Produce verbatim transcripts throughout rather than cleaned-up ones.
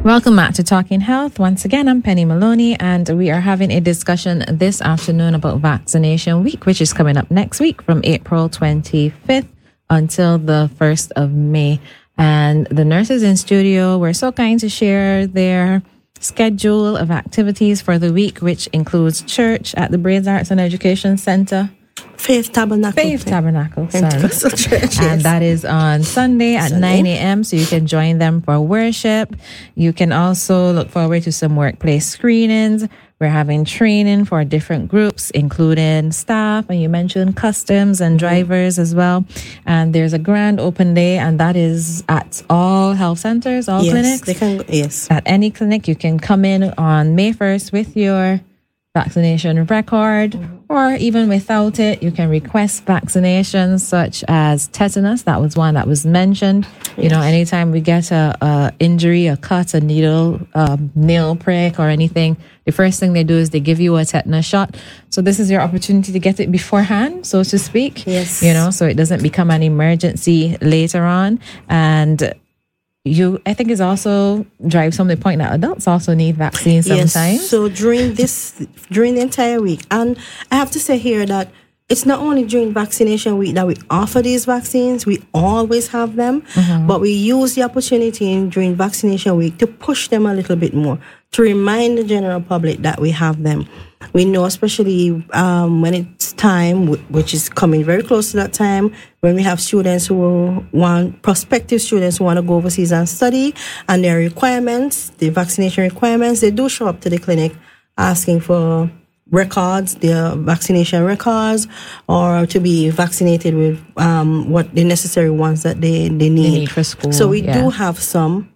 Welcome back to Talking Health. Once again, I'm Penny Maloney, and we are having a discussion this afternoon about Vaccination Week, which is coming up next week from April twenty-fifth until the first of May. And the nurses in studio were so kind to share their schedule of activities for the week, which includes church at the Braids Arts and Education Center. Faith Tabernacle. Faith Tabernacle, sorry. Church, yes. And that is on Sunday at Sunday. nine a.m. So you can join them for worship. You can also look forward to some workplace screenings. We're having training for different groups, including staff, and you mentioned customs and drivers as well. And there's a grand open day, and that is at all health centers, all yes, clinics. They can, yes. At any clinic, you can come in on May first with your vaccination record, mm-hmm. or even without it, you can request vaccinations such as tetanus. That was one that was mentioned. Yes. You know, anytime we get a, a injury, a cut, a needle, a nail prick or anything, the first thing they do is they give you a tetanus shot. So this is your opportunity to get it beforehand, so to speak. Yes. You know, so it doesn't become an emergency later on. And You, I think, is also drives home the point that adults also need vaccines sometimes. Yes. So during this, during the entire week, and I have to say here that it's not only during vaccination week that we offer these vaccines. We always have them, mm-hmm. but we use the opportunity during vaccination week to push them a little bit more, to remind the general public that we have them. We know, especially um, when it's time, which is coming very close to that time, when we have students who want, prospective students who want to go overseas and study, and their requirements, the vaccination requirements, they do show up to the clinic asking for records, their vaccination records, or to be vaccinated with um, what the necessary ones that they, they need. They need for school. So we yeah. do have some.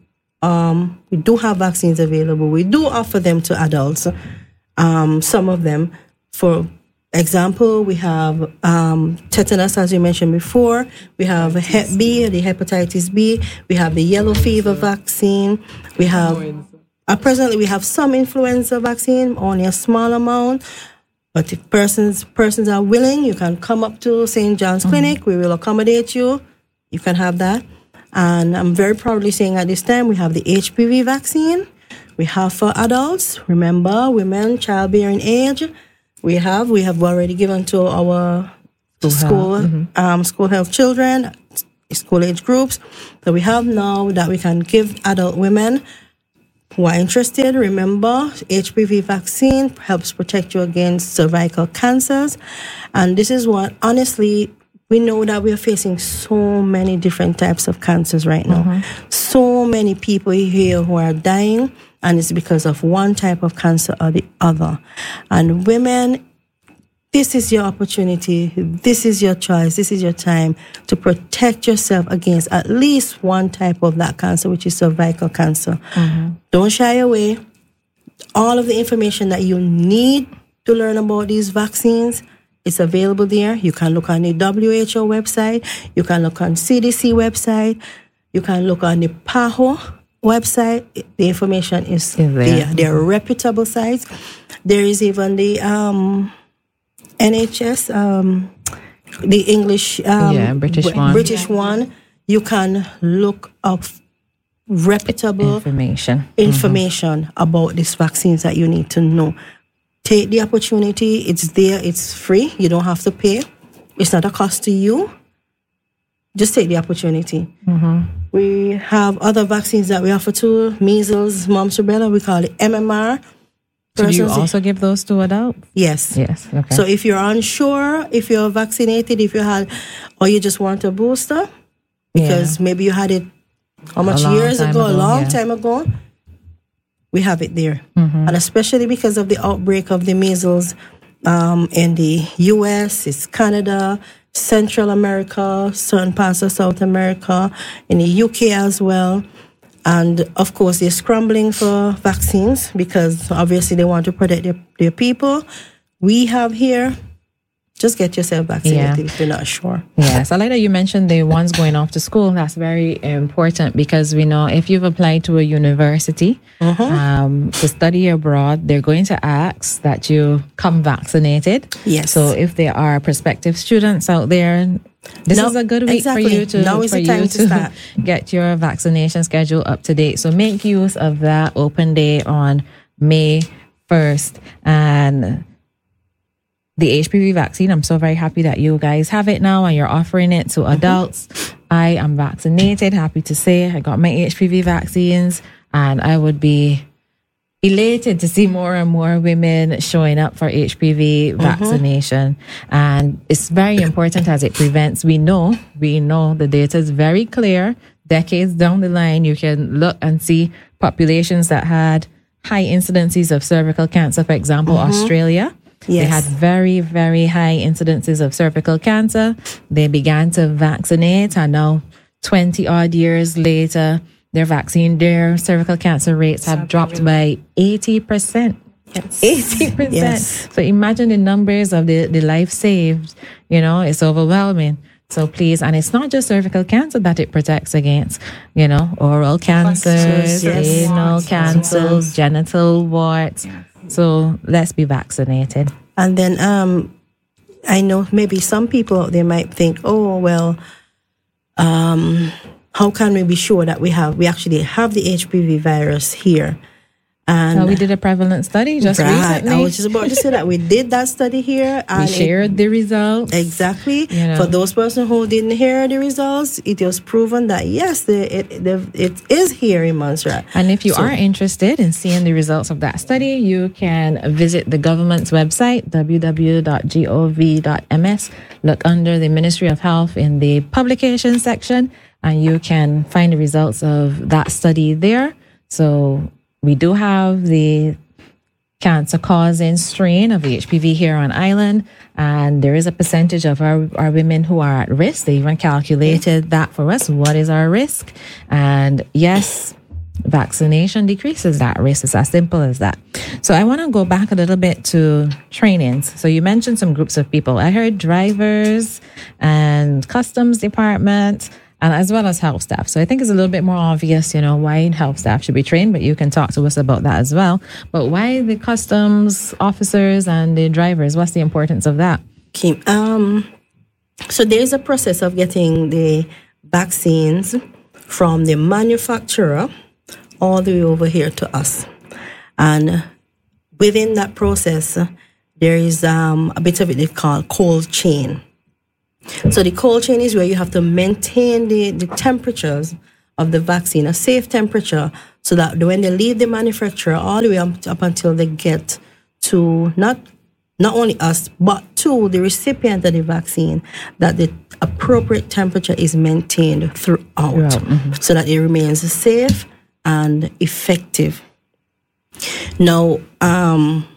Um, we do have vaccines available. We do offer them to adults. Um, some of them, for example, we have um, tetanus, as you mentioned before. We have Hep B, the hepatitis B. We have the yellow fever vaccine. We have, uh, presently, we have some influenza vaccine, only a small amount. But if persons persons are willing, you can come up to Saint John's mm-hmm. Clinic. We will accommodate you. You can have that. And I'm very proudly saying at this time, we have the H P V vaccine. We have for adults, remember, women, childbearing age. We have, we have already given to our school, school, mm-hmm. um, school health children, school age groups. So we have now that we can give adult women who are interested. Remember, H P V vaccine helps protect you against cervical cancers. And this is what, honestly, we know that we are facing so many different types of cancers right now. Mm-hmm. So many people here who are dying, and it's because of one type of cancer or the other. And women, this is your opportunity. This is your choice. This is your time to protect yourself against at least one type of that cancer, which is cervical cancer. Mm-hmm. Don't shy away. All of the information that you need to learn about these vaccines, it's available there. You can look on the W H O website. You can look on C D C website. You can look on the P A H O website. The information is there. there. They're reputable sites. There is even the um, N H S, um, the English, um, yeah, British w- one. British one. You can look up reputable information, information mm-hmm. about these vaccines that you need to know. Take the opportunity. It's there. It's free. You don't have to pay. It's not a cost to you. Just take the opportunity. Mm-hmm. We have other vaccines that we offer too. Measles, mumps, rubella. We call it M M R. So do you also give those to adults? Yes. Yes. Okay. So if you're unsure, if you're vaccinated, if you had, or you just want a booster, because yeah. maybe you had it how much years ago, ago, a long yeah. time ago, we have it there. Mm-hmm. And especially because of the outbreak of the measles um, in the U S, it's Canada, Central America, certain parts of South America, in the U K as well. And, of course, they're scrambling for vaccines because, obviously, they want to protect their, their people. We have here, just get yourself vaccinated yeah. if you're not sure. Yes, I like that you mentioned the ones going off to school. That's very important because we know if you've applied to a university mm-hmm. um, to study abroad, they're going to ask that you come vaccinated. Yes. So if there are prospective students out there This Now- is a good week exactly. for you to, Now is for the time you to start. get your vaccination schedule up to date. So make use of that open day on May first. And the H P V vaccine, I'm so very happy that you guys have it now and you're offering it to adults. Mm-hmm. I am vaccinated, happy to say. I got my H P V vaccines, and I would be elated to see more and more women showing up for H P V mm-hmm. vaccination. And it's very important as it prevents. We know, we know the data is very clear. Decades down the line, you can look and see populations that had high incidences of cervical cancer. For example, mm-hmm. Australia. Yes. They had very, very high incidences of cervical cancer. They began to vaccinate, and now twenty odd years later, their vaccine, their cervical cancer rates have dropped by eighty percent. Yes. eighty percent. Yes. So imagine the numbers of the, the life saved. You know, it's overwhelming. So please, and it's not just cervical cancer that it protects against, you know, oral cancers, yes. anal cancers, genital warts. Yes. So let's be vaccinated. And then um, I know maybe some people out there might think, oh, well, um, how can we be sure that we have, we actually have the H P V virus here? And so we did a prevalence study just right, recently. I was just about to say that we did that study here. And we shared it, the results. Exactly. You know. For those persons who didn't hear the results, it was proven that yes, the, it the, it is here in Montserrat. And if you so, are interested in seeing the results of that study, you can visit the government's website, w w w dot gov dot m s. Look under the Ministry of Health in the publication section, and you can find the results of that study there. So we do have the cancer-causing strain of the H P V here on island, and there is a percentage of our, our women who are at risk. They even calculated that for us. What is our risk? And yes, vaccination decreases that risk. It's as simple as that. So I want to go back a little bit to trainings. So you mentioned some groups of people. I heard drivers and customs department, and as well as health staff. So I think it's a little bit more obvious, you know, why health staff should be trained, but you can talk to us about that as well. But why the customs officers and the drivers? What's the importance of that? Okay. Um, so there's a process of getting the vaccines from the manufacturer all the way over here to us. And within that process, there is um, a bit of it they call cold chain. So the cold chain is where you have to maintain the, the temperatures of the vaccine, a safe temperature, so that when they leave the manufacturer all the way up, up until they get to not not only us, but to the recipient of the vaccine, that the appropriate temperature is maintained throughout, yeah. mm-hmm. so that it remains safe and effective. Now, um,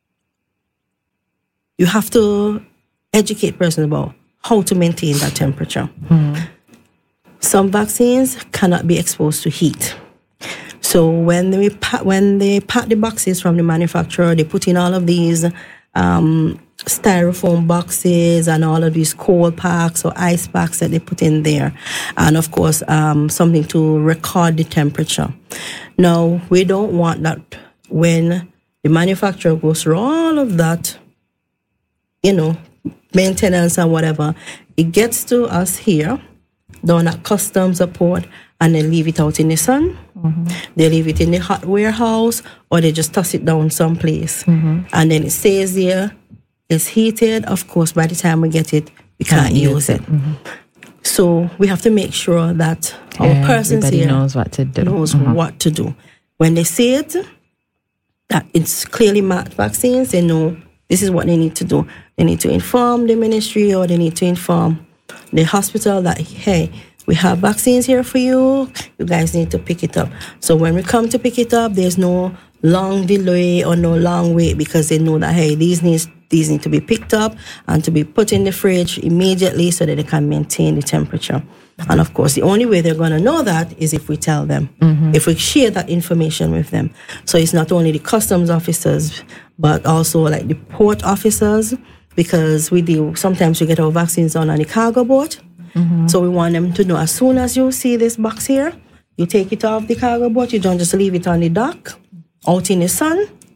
you have to educate persons about how to maintain that temperature. Mm. Some vaccines cannot be exposed to heat. So when they pack, when they pack the boxes from the manufacturer, they put in all of these um, styrofoam boxes and all of these cold packs or ice packs that they put in there. And of course, um, something to record the temperature. Now, we don't want that when the manufacturer goes through all of that, you know, maintenance and whatever, it gets to us here, down at customs port, and they leave it out in the sun. Mm-hmm. They leave it in the hot warehouse, or they just toss it down someplace. Mm-hmm. And then it stays there. It's heated. Of course, by the time we get it, we can't, can't use it. it. Mm-hmm. So we have to make sure that our yeah, persons here knows what to do. Knows mm-hmm. what to do. When they see it, that it's clearly marked vaccines, they know this is what they need to do. They need to inform the ministry, or they need to inform the hospital that, hey, we have vaccines here for you. You guys need to pick it up. So when we come to pick it up, there's no long delay or no long wait, because they know that, hey, these needs these need to be picked up and to be put in the fridge immediately so that they can maintain the temperature. And of course, the only way they're going to know that is if we tell them, mm-hmm. if we share that information with them. So it's not only the customs officers, but also like the port officers, because we do, sometimes we get our vaccines on on the cargo boat. Mm-hmm. So we want them to know, as soon as you see this box here, you take it off the cargo boat. You don't just leave it on the dock, out in the sun.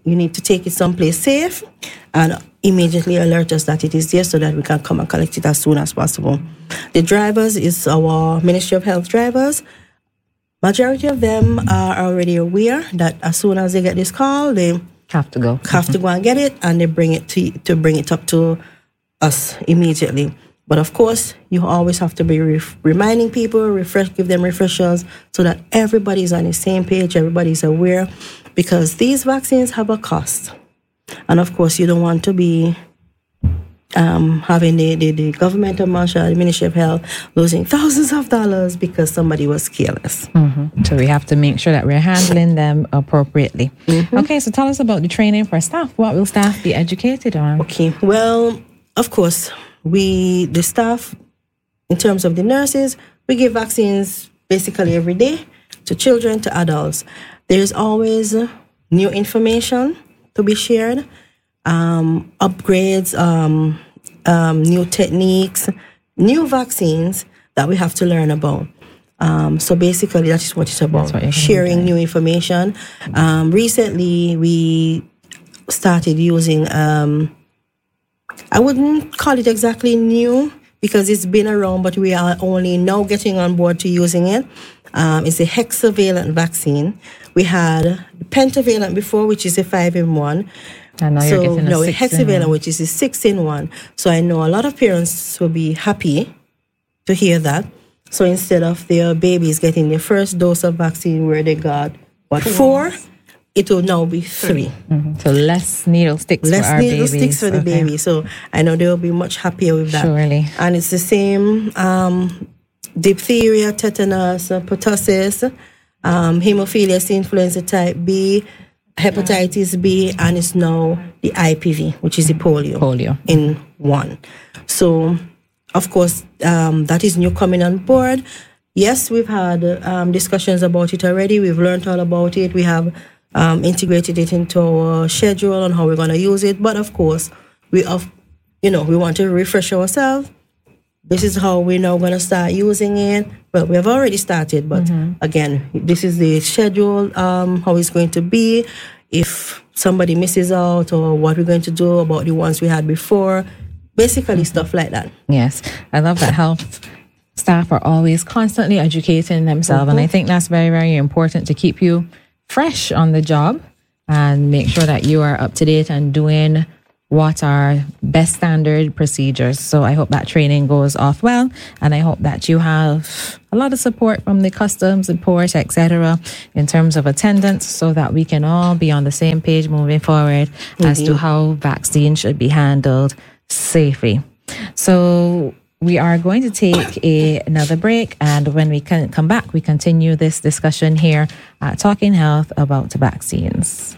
you need to take it someplace safe and immediately alert us that it is there so that we can come and collect it as soon as possible. The drivers is our Ministry of Health drivers. Majority of them are already aware that as soon as they get this call, they have to go. Have to go and get it, and they bring it to to bring it up to us immediately. But of course, you always have to be ref- reminding people, refresh, give them refreshers, so that everybody's on the same page, everybody's aware, because these vaccines have a cost, and of course, you don't want to be um, having the, the, the government of Marshall, the Ministry of Health, losing thousands of dollars because somebody was careless. Mm-hmm. So we have to make sure that we're handling them appropriately. Mm-hmm. Okay, so tell us about the training for staff. What will staff be educated on? Okay, well, of course, we, the staff, in terms of the nurses, we give vaccines basically every day to children, to adults. There's always new information to be shared. Um, upgrades, um, um, new techniques, new vaccines that we have to learn about. Um, so basically, that is what it's about, what sharing new information. Um, recently, we started using, um, I wouldn't call it exactly new because it's been around, but we are only now getting on board to using it. Um, it's a hexavalent vaccine. We had the pentavalent before, which is a five in one. And now so you're getting a no, six hexavalent, in which is a six in one. So I know a lot of parents will be happy to hear that. So instead of their babies getting their first dose of vaccine where they got what four, it will now be three. Mm-hmm. So less needle sticks less for our needle babies. sticks for the Okay. baby. So I know they will be much happier with that. Surely. And it's the same um, diphtheria, tetanus, uh, pertussis, um, hemophilia C, influenza type B, hepatitis B, and it's now the I P V, which is the polio, polio. in one. So, of course, um, that is new coming on board. Yes, we've had um, discussions about it already. We've learned all about it. We have um, integrated it into our schedule on how we're going to use it. But of course, we have, you know, we want to refresh ourselves. This is how we're now going to start using it. Well, we have already started, but mm-hmm. again, this is the schedule, um, how it's going to be. If somebody misses out or what we're going to do about the ones we had before, basically mm-hmm. stuff like that. Yes, I love that health staff are always constantly educating themselves. Mm-hmm. And I think that's very, very important to keep you fresh on the job and make sure that you are up to date and doing what are best standard procedures. So I hope that training goes off well, and I hope that you have a lot of support from the customs, the port, et cetera, in terms of attendance, so that we can all be on the same page moving forward mm-hmm. as to how vaccine should be handled safely. So we are going to take a, another break, and when we can come back, we continue this discussion here at Talking Health about vaccines.